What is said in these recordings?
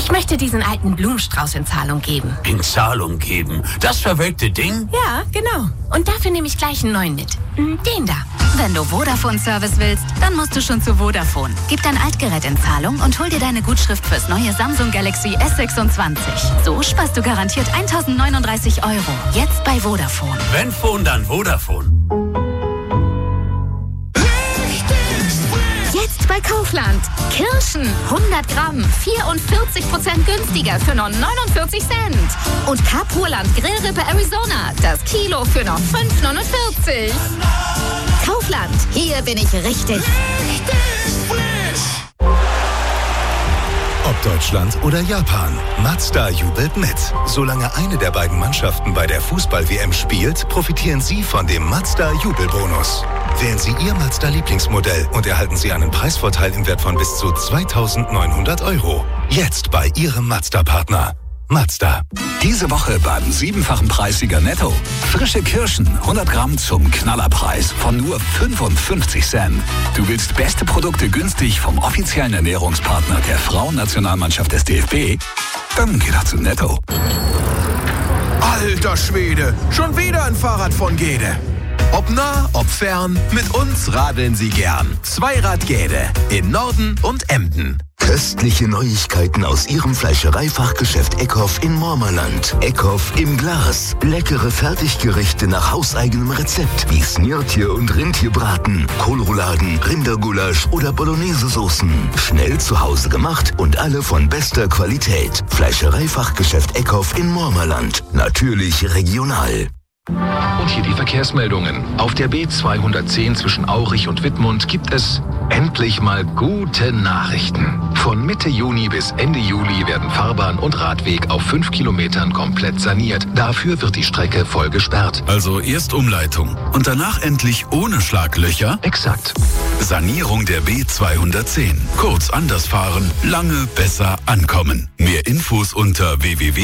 Ich möchte diesen alten Blumenstrauß in Zahlung geben. In Zahlung geben? Das verwelkte Ding? Ja, genau. Und dafür nehme ich gleich einen neuen mit. Den da. Wenn du Vodafone-Service willst, dann musst du schon zu Vodafone. Gib dein Altgerät in Zahlung und hol dir deine Gutschrift fürs neue Samsung Galaxy S26. So sparst du garantiert 1.039 €. Jetzt bei Vodafone. Wenn Phone, dann Vodafone. Jetzt bei Kaufland. Kirschen, 100 Gramm, 44% günstiger für nur 49 Cent. Und Kapurland Grillrippe Arizona, das Kilo für nur 5,49. Kaufland, hier bin ich richtig. Ob Deutschland oder Japan, Mazda jubelt mit. Solange eine der beiden Mannschaften bei der Fußball-WM spielt, profitieren Sie von dem Mazda-Jubelbonus. Wählen Sie Ihr Mazda-Lieblingsmodell und erhalten Sie einen Preisvorteil im Wert von bis zu 2.900 €. Jetzt bei Ihrem Mazda-Partner. Mazda. Diese Woche beim 7-fachen Preissieger Netto. Frische Kirschen, 100 Gramm zum Knallerpreis von nur 55 Cent. Du willst beste Produkte günstig vom offiziellen Ernährungspartner der Frauennationalmannschaft des DFB? Dann geh doch zu Netto. Alter Schwede, schon wieder ein Fahrrad von Gede. Ob nah, ob fern, mit uns radeln Sie gern. Zweirad Gede in Norden und Emden. Köstliche Neuigkeiten aus Ihrem Fleischereifachgeschäft Eckhoff in Mormerland. Eckhoff im Glas. Leckere Fertiggerichte nach hauseigenem Rezept wie Snirtje- und Rindtierbraten, Kohlrouladen, Rindergulasch oder Bolognese-Soßen. Schnell zu Hause gemacht und alle von bester Qualität. Fleischereifachgeschäft Eckhoff in Mormerland. Natürlich regional. Und hier die Verkehrsmeldungen. Auf der B210 zwischen Aurich und Wittmund gibt es endlich mal gute Nachrichten. Von Mitte Juni bis Ende Juli werden Fahrbahn und Radweg auf 5 Kilometern komplett saniert. Dafür wird die Strecke voll gesperrt. Also erst Umleitung und danach endlich ohne Schlaglöcher? Exakt. Sanierung der B210. Kurz anders fahren, lange besser ankommen. Mehr Infos unter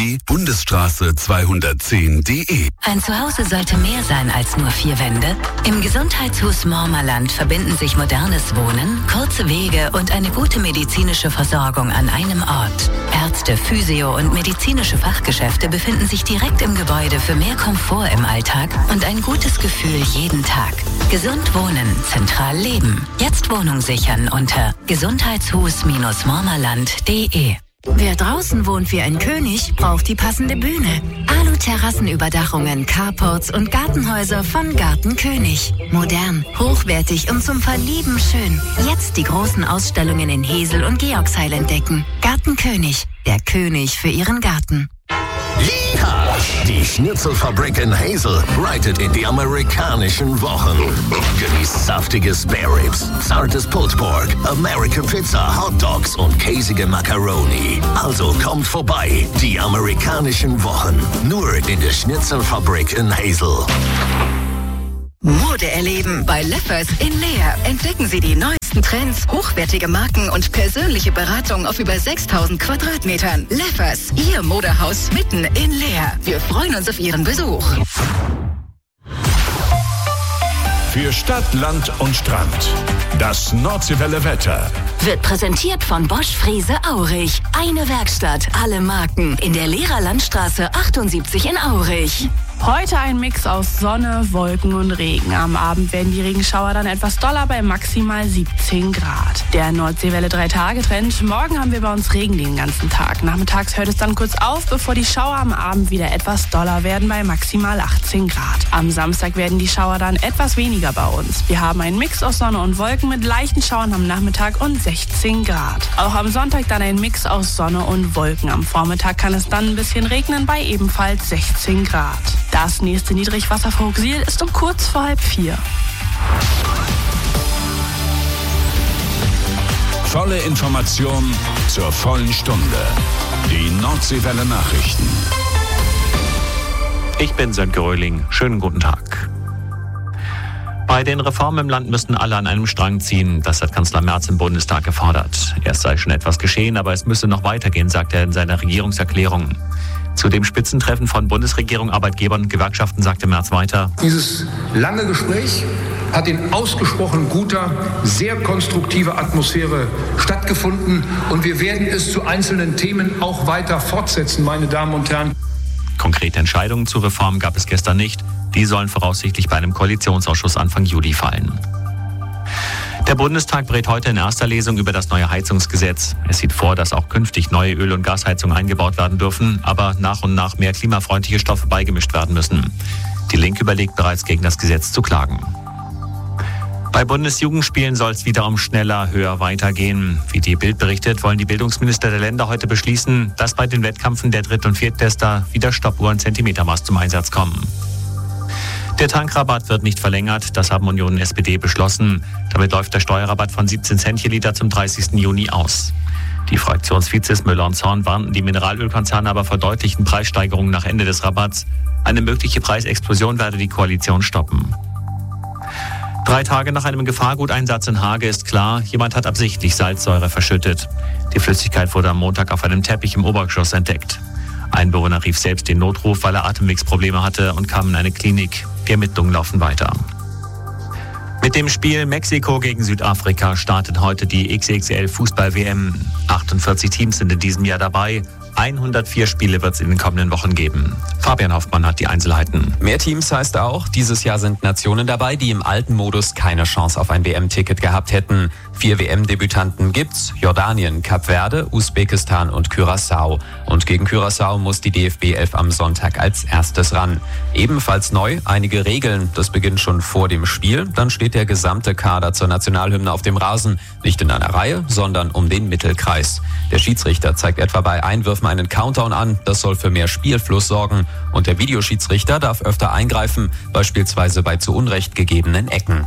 www.bundesstraße210.de. Ein Zuhause sollte mehr sein als nur 4 Wände. Im Gesundheitshus Mormerland verbinden sich modernes Wohnen, kurze Wege und eine gute medizinische Versorgung an einem Ort. Ärzte, Physio- und medizinische Fachgeschäfte befinden sich direkt im Gebäude für mehr Komfort im Alltag und ein gutes Gefühl jeden Tag. Gesund wohnen, zentral leben. Jetzt Wohnung sichern unter gesundheitshus-mormerland.de. Wer draußen wohnt wie ein König, braucht die passende Bühne. Alu-Terrassenüberdachungen, Carports und Gartenhäuser von Garten König. Modern, hochwertig und zum Verlieben schön. Jetzt die großen Ausstellungen in Hesel und Georgsheil entdecken. Garten König, der König für Ihren Garten. Ja, die Schnitzelfabrik in Hazel reitet in die amerikanischen Wochen. Genießt saftige Spare Ribs, zartes Pulled Pork, American Pizza, Hot Dogs und käsige Macaroni. Also kommt vorbei, die amerikanischen Wochen. Nur in der Schnitzelfabrik in Hazel. Mode erleben bei Leffers in Leer. Entdecken Sie die neuesten Trends, hochwertige Marken und persönliche Beratung auf über 6000 Quadratmetern. Leffers, Ihr Modehaus mitten in Leer. Wir freuen uns auf Ihren Besuch. Für Stadt, Land und Strand. Das Nordseewelle Wetter. Wird präsentiert von Bosch Frese Aurich. Eine Werkstatt, alle Marken. In der Lehrer Landstraße 78 in Aurich. Heute ein Mix aus Sonne, Wolken und Regen. Am Abend werden die Regenschauer dann etwas doller bei maximal 17 Grad. Der Nordseewelle 3-Tage-Trend. Morgen haben wir bei uns Regen den ganzen Tag. Nachmittags hört es dann kurz auf, bevor die Schauer am Abend wieder etwas doller werden bei maximal 18 Grad. Am Samstag werden die Schauer dann etwas weniger bei uns. Wir haben einen Mix aus Sonne und Wolken mit leichten Schauern am Nachmittag und 16 Grad. Auch am Sonntag dann ein Mix aus Sonne und Wolken. Am Vormittag kann es dann ein bisschen regnen bei ebenfalls 16 Grad. Das nächste Niedrigwasservoraussicht ist um kurz vor 3:30. Volle Information zur vollen Stunde. Die Nordseewelle Nachrichten. Ich bin Sönke Röhling. Schönen guten Tag. Bei den Reformen im Land müssten alle an einem Strang ziehen. Das hat Kanzler Merz im Bundestag gefordert. Erst sei schon etwas geschehen, aber es müsse noch weitergehen, sagt er in seiner Regierungserklärung. Zu dem Spitzentreffen von Bundesregierung, Arbeitgebern und Gewerkschaften sagte Merz weiter: Dieses lange Gespräch hat in ausgesprochen guter, sehr konstruktiver Atmosphäre stattgefunden. Und wir werden es zu einzelnen Themen auch weiter fortsetzen, meine Damen und Herren. Konkrete Entscheidungen zur Reform gab es gestern nicht. Die sollen voraussichtlich bei einem Koalitionsausschuss Anfang Juli fallen. Der Bundestag berät heute in erster Lesung über das neue Heizungsgesetz. Es sieht vor, dass auch künftig neue Öl- und Gasheizungen eingebaut werden dürfen, aber nach und nach mehr klimafreundliche Stoffe beigemischt werden müssen. Die Linke überlegt bereits, gegen das Gesetz zu klagen. Bei Bundesjugendspielen soll es wieder um schneller, höher weitergehen. Wie die Bild berichtet, wollen die Bildungsminister der Länder heute beschließen, dass bei den Wettkämpfen der Dritt- und Vierttester wieder Stoppuhren Zentimetermaß zum Einsatz kommen. Der Tankrabatt wird nicht verlängert, das haben Union und SPD beschlossen. Damit läuft der Steuerrabatt von 17 Cent je Liter zum 30. Juni aus. Die Fraktionsvizes Müller und Zorn warnten die Mineralölkonzerne aber vor deutlichen Preissteigerungen nach Ende des Rabatts. Eine mögliche Preisexplosion werde die Koalition stoppen. 3 Tage nach einem Gefahrguteinsatz in Hage ist klar, jemand hat absichtlich Salzsäure verschüttet. Die Flüssigkeit wurde am Montag auf einem Teppich im Obergeschoss entdeckt. Ein Bewohner rief selbst den Notruf, weil er Atemwegsprobleme hatte und kam in eine Klinik. Die Ermittlungen laufen weiter. Mit dem Spiel Mexiko gegen Südafrika startet heute die XXL-Fußball-WM. 48 Teams sind in diesem Jahr dabei. 104 Spiele wird es in den kommenden Wochen geben. Fabian Hoffmann hat die Einzelheiten. Mehr Teams heißt auch, dieses Jahr sind Nationen dabei, die im alten Modus keine Chance auf ein WM-Ticket gehabt hätten. 4 WM-Debütanten gibt's: Jordanien, Kap Verde, Usbekistan und Curaçao. Und gegen Curaçao muss die DFB 11 am Sonntag als erstes ran. Ebenfalls neu einige Regeln. Das beginnt schon vor dem Spiel. Dann steht der gesamte Kader zur Nationalhymne auf dem Rasen. Nicht in einer Reihe, sondern um den Mittelkreis. Der Schiedsrichter zeigt etwa bei Einwürfen einen Countdown an. Das soll für mehr Spielfluss sorgen. Und der Videoschiedsrichter darf öfter eingreifen, beispielsweise bei zu Unrecht gegebenen Ecken.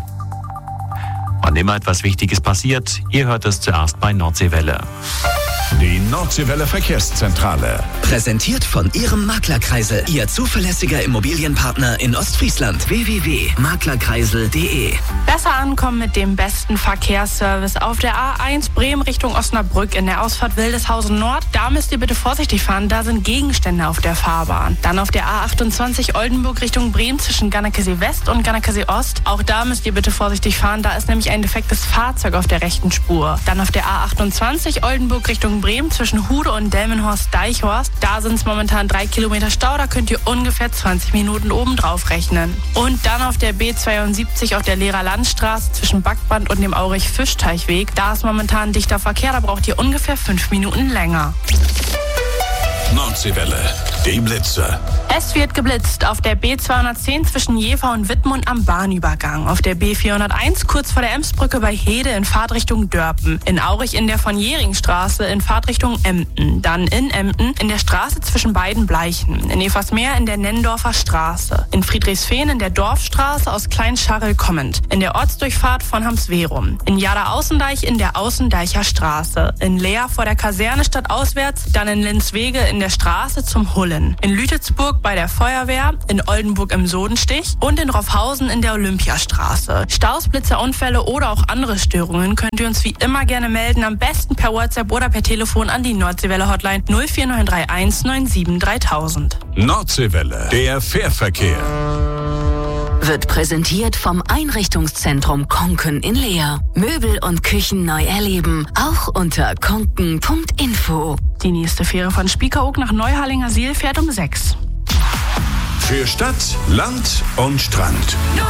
Wann immer etwas Wichtiges passiert, ihr hört es zuerst bei Nordseewelle. Die Nordseewelle Verkehrszentrale. Präsentiert von Ihrem Maklerkreisel, Ihr zuverlässiger Immobilienpartner in Ostfriesland. www.maklerkreisel.de. Besser ankommen mit dem besten Verkehrsservice auf der A1 Bremen Richtung Osnabrück in der Ausfahrt Wildeshausen Nord. Da müsst ihr bitte vorsichtig fahren, da sind Gegenstände auf der Fahrbahn. Dann auf der A28 Oldenburg Richtung Bremen zwischen Gannekesee West und Gannekesee Ost. Auch da müsst ihr bitte vorsichtig fahren, da ist nämlich ein defektes Fahrzeug auf der rechten Spur. Dann auf der A28 Oldenburg Richtung Bremen zwischen Hude und Delmenhorst-Deichhorst. Da sind es momentan 3 Kilometer Stau, da könnt ihr ungefähr 20 Minuten obendrauf rechnen. Und dann auf der B72 auf der Lehrer Landstraße zwischen Backband und dem Aurich-Fischteichweg. Da ist momentan dichter Verkehr, da braucht ihr ungefähr 5 Minuten länger. Nordseewelle, die Blitze. Es wird geblitzt auf der B210 zwischen Jever und Wittmund am Bahnübergang. Auf der B401 kurz vor der Emsbrücke bei Hede in Fahrtrichtung Dörpen. In Aurich in der von Jähringstraße in Fahrtrichtung Emden. Dann in Emden in der Straße zwischen beiden Bleichen. In Eversmeer in der Nennendorfer Straße. In Friedrichsfehn in der Dorfstraße aus Kleinscharrel kommend. In der Ortsdurchfahrt von Hamswerum. In Jada-Außendeich in der Außendeicher Straße. In Leer vor der Kaserne stadtauswärts. Dann in Linswege in der Straße zum Hullen. In Lütetsburg bei der Feuerwehr, in Oldenburg im Sodenstich und in Roffhausen in der Olympiastraße. Staus, Blitzer, Unfälle oder auch andere Störungen könnt ihr uns wie immer gerne melden, am besten per WhatsApp oder per Telefon an die Nordseewelle Hotline 04931 97 3000. Nordseewelle, der Fährverkehr. Wird präsentiert vom Einrichtungszentrum Konken in Leer. Möbel und Küchen neu erleben, auch unter konken.info. Die nächste Fähre von Spiekeroog nach Neuhallinger Siel fährt um 6. Für Stadt, Land und Strand.